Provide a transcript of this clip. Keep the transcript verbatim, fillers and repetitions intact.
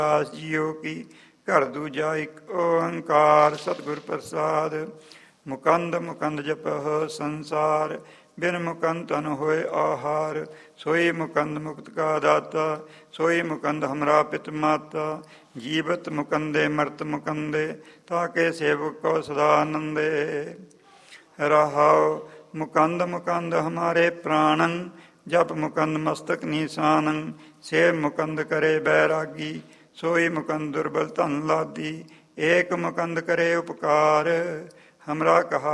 ਦਾਸ JIO ਕੀ ਘਰ ਦੂਜਾ ਇੱਕ ਓੰਕਾਰ ਸਤਿਗੁਰ ਪ੍ਰਸਾਦ। ਮੁਕੰਦ ਮੁਕੰਦ ਜਪਹੁ ਸੰਸਾਰ, ਬਿਨ ਮੁਕੰਦ ਤਨ ਹੋਏ ਆਹਾਰ। ਸੋਈ ਮੁਕੰਦ ਮੁਕਤ ਕਾ ਦਾਤਾ, ਸੋਈ ਮੁਕੰਦ ਹਮਰਾ ਪਿਤ ਮਾਤਾ। ਜੀਵਤ ਮੁਕੰਦੇ ਮਰਤ ਮੁਕੰਦੇ, ਤਾਕੇ ਸੇਵਕ ਕੋ ਸਦਾ ਆਨੰਦੇ। ਰਹਾਉ ਮੁਕੰਦ ਮੁਕੰਦ ਹਮਾਰੇ ਪ੍ਰਾਣੰ, ਜਪ ਮੁਕੰਦ ਮਸਤਕ ਨੀਸਾਨੰ। ਸੇਵ ਮੁਕੰਦ ਕਰੇ ਬੈਰਾਗੀ, ਸੋਈ ਮੁਕੰਦ ਦੁਰਬਲ ਧਨ ਲਾਦੀ। ਏਕ ਮੁਕੰਦ ਕਰੇ ਉਪਕਾਰ, ਹਮਰਾ ਕਹਾ